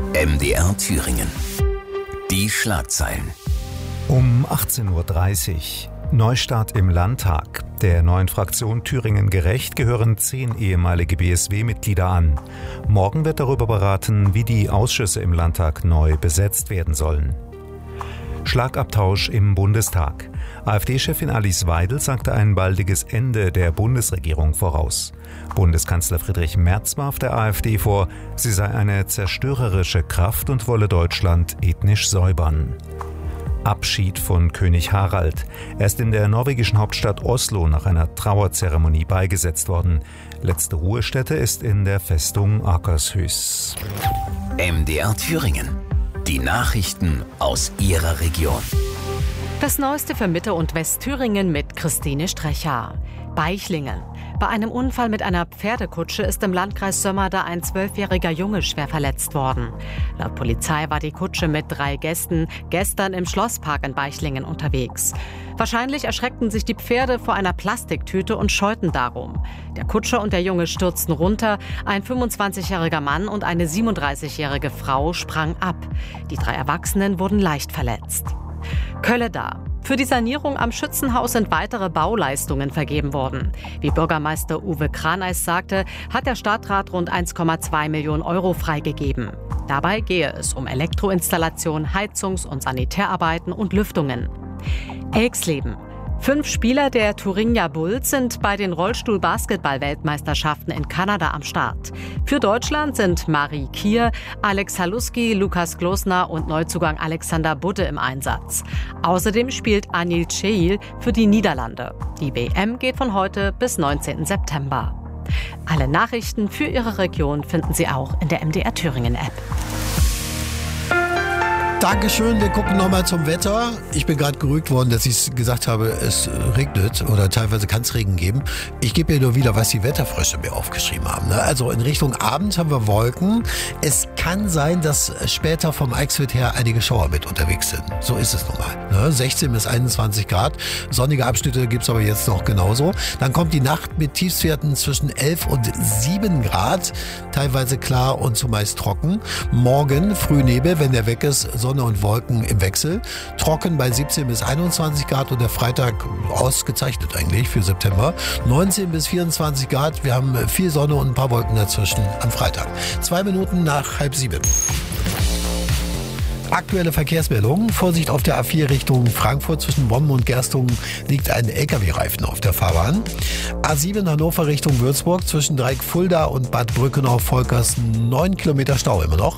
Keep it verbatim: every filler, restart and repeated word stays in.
M D R Thüringen. Die Schlagzeilen. Um achtzehn Uhr dreißig. Neustart im Landtag. Der neuen Fraktion Thüringen gerecht gehören zehn ehemalige B S W-Mitglieder an. Morgen wird darüber beraten, wie die Ausschüsse im Landtag neu besetzt werden sollen. Schlagabtausch im Bundestag. AfD-Chefin Alice Weidel sagte ein baldiges Ende der Bundesregierung voraus. Bundeskanzler Friedrich Merz warf der AfD vor, sie sei eine zerstörerische Kraft und wolle Deutschland ethnisch säubern. Abschied von König Harald. Er ist in der norwegischen Hauptstadt Oslo nach einer Trauerzeremonie beigesetzt worden. Letzte Ruhestätte ist in der Festung Akershus. M D R Thüringen. Die Nachrichten aus Ihrer Region. Das Neueste für Mitte- und Westthüringen mit Christine Strecher. Beichlingen. Bei einem Unfall mit einer Pferdekutsche ist im Landkreis Sömmerda ein zwölfjähriger Junge schwer verletzt worden. Laut Polizei war die Kutsche mit drei Gästen gestern im Schlosspark in Beichlingen unterwegs. Wahrscheinlich erschreckten sich die Pferde vor einer Plastiktüte und scheuten darum. Der Kutscher und der Junge stürzten runter. Ein fünfundzwanzigjähriger Mann und eine siebenunddreißigjährige Frau sprangen ab. Die drei Erwachsenen wurden leicht verletzt. Kölleda. Für die Sanierung am Schützenhaus sind weitere Bauleistungen vergeben worden. Wie Bürgermeister Uwe Kraneis sagte, hat der Stadtrat rund eins Komma zwei Millionen Euro freigegeben. Dabei gehe es um Elektroinstallation, Heizungs- und Sanitärarbeiten und Lüftungen. Elxleben. Fünf Spieler der Thuringia Bulls sind bei den Rollstuhl-Basketball-Weltmeisterschaften in Kanada am Start. Für Deutschland sind Marie Kier, Alex Haluski, Lukas Glosner und Neuzugang Alexander Budde im Einsatz. Außerdem spielt Anil Ceil für die Niederlande. Die W M geht von heute bis neunzehnten September. Alle Nachrichten für Ihre Region finden Sie auch in der M D R Thüringen App. Dankeschön, wir gucken nochmal zum Wetter. Ich bin gerade gerügt worden, dass ich gesagt habe, es regnet oder teilweise kann es Regen geben. Ich gebe mir nur wieder, was die Wetterfrösche mir aufgeschrieben haben. Also in Richtung Abend haben wir Wolken. Es kann sein, dass später vom Eichsfeld her einige Schauer mit unterwegs sind. So ist es nun mal. sechzehn bis einundzwanzig Grad. Sonnige Abschnitte gibt es aber jetzt noch genauso. Dann kommt die Nacht mit Tiefstwerten zwischen elf und sieben Grad. Teilweise klar und zumeist trocken. Morgen Frühnebel, wenn der weg ist, Sonne und Wolken im Wechsel. Trocken bei siebzehn bis einundzwanzig Grad und der Freitag ausgezeichnet eigentlich für September. neunzehn bis vierundzwanzig Grad. Wir haben viel Sonne und ein paar Wolken dazwischen am Freitag. Zwei Minuten nach halb sieben. Aktuelle Verkehrsmeldungen. Vorsicht auf der A vier Richtung Frankfurt. Zwischen Bonn und Gerstungen liegt ein L K W-Reifen auf der Fahrbahn. A sieben Hannover Richtung Würzburg. Zwischen Dreieck Fulda und Bad Brückenau-Volkers neun Kilometer Stau immer noch.